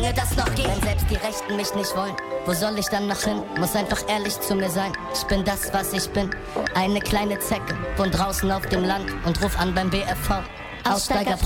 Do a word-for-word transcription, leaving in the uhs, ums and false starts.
solange das noch geht. Wenn selbst die Rechten mich nicht wollen, wo soll ich dann noch hin? Muss einfach ehrlich zu mir sein, ich bin das, was ich bin. Eine kleine Zecke, wohn draußen auf dem Land und ruf an beim B R V. Aussteiger